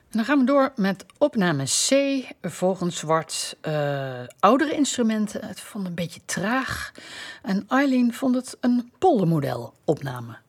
Dan gaan we door met opname C, Vogelzwart. Oudere instrumenten, het vond een beetje traag. En Eileen vond het een poldermodel opname.